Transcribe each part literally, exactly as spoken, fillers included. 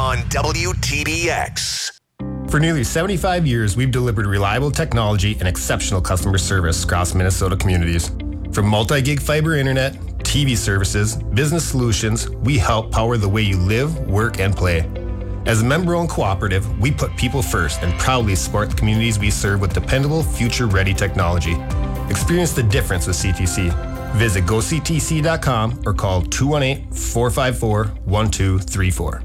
on W T B X. For nearly seventy-five years, we've delivered reliable technology and exceptional customer service across Minnesota communities. From multi-gig fiber internet, T V services, business solutions, we help power the way you live, work, and play. As a member-owned cooperative, we put people first and proudly support the communities we serve with dependable, future-ready technology. Experience the difference with C T C. Visit go c t c dot com or call two one eight, four five four, one two three four.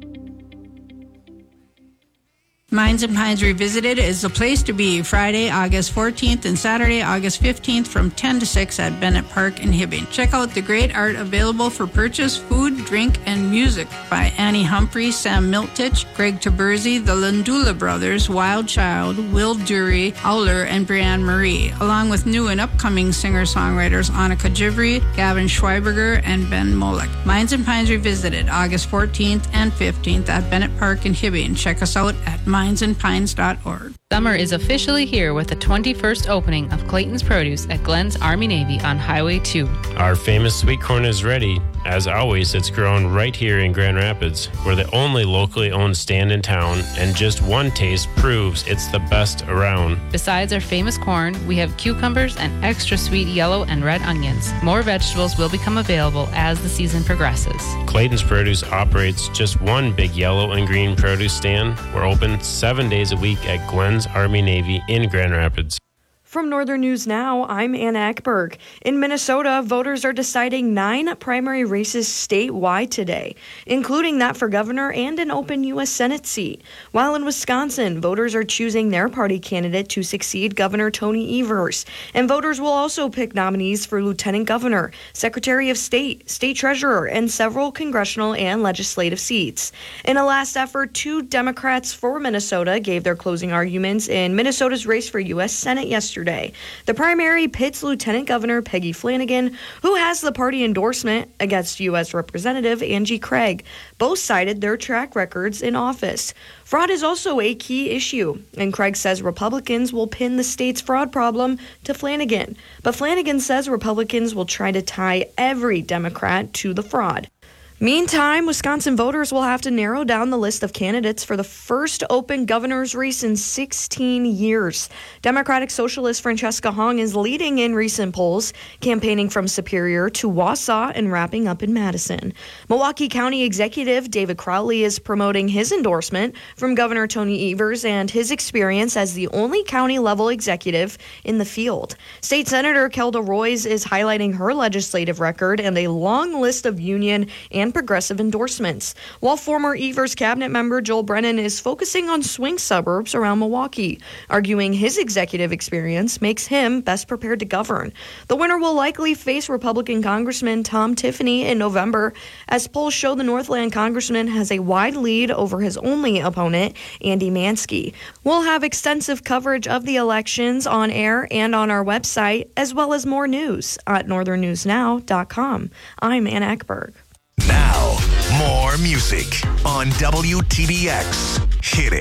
Minds and Pines Revisited is the place to be Friday, August fourteenth and Saturday, August fifteenth from ten to six at Bennett Park in Hibbing. Check out the great art available for purchase, food, drink, and music by Annie Humphrey, Sam Miltich, Greg Taberzi, the Landula Brothers, Wild Child, Will Dury, Owler, and Brianne Marie, along with new and upcoming singer-songwriters Annika Jivry, Gavin Schweiberger, and Ben Molek. Minds and Pines Revisited, August fourteenth and fifteenth at Bennett Park in Hibbing. Check us out at minds and pines dot org. Summer is officially here with the twenty-first opening of Clayton's Produce at Glenn's Army Navy on Highway two. Our famous sweet corn is ready. As always, it's grown right here in Grand Rapids. We're the only locally owned stand in town, and just one taste proves it's the best around. Besides our famous corn, we have cucumbers and extra sweet yellow and red onions. More vegetables will become available as the season progresses. Clayton's Produce operates just one big yellow and green produce stand. We're open seven days a week at Glenn's Army Navy in Grand Rapids. From Northern News Now, I'm Anna Ekberg. In Minnesota, voters are deciding nine primary races statewide today, including that for governor and an open U S Senate seat. While in Wisconsin, voters are choosing their party candidate to succeed Governor Tony Evers. And voters will also pick nominees for lieutenant governor, secretary of state, state treasurer, and several congressional and legislative seats. In a last effort, two Democrats for Minnesota gave their closing arguments in Minnesota's race for U S Senate yesterday. The primary pits Lieutenant Governor Peggy Flanagan, who has the party endorsement, against U S Representative Angie Craig. Both cited their track records in office. Fraud is also a key issue, and Craig says Republicans will pin the state's fraud problem to Flanagan. But Flanagan says Republicans will try to tie every Democrat to the fraud. Meantime, Wisconsin voters will have to narrow down the list of candidates for the first open governor's race in sixteen years. Democratic Socialist Francesca Hong is leading in recent polls, campaigning from Superior to Wausau and wrapping up in Madison. Milwaukee County Executive David Crowley is promoting his endorsement from Governor Tony Evers and his experience as the only county-level executive in the field. State Senator Kelda Roys is highlighting her legislative record and a long list of union and progressive endorsements, while former Evers cabinet member Joel Brennan is focusing on swing suburbs around Milwaukee, arguing his executive experience makes him best prepared to govern. The winner will likely face Republican Congressman Tom Tiffany in November, as polls show the Northland congressman has a wide lead over his only opponent, Andy Mansky. We'll have extensive coverage of the elections on air and on our website, as well as more news at northern news now dot com. I'm Anna Ekberg. Now, more music on W T B X. Hit it.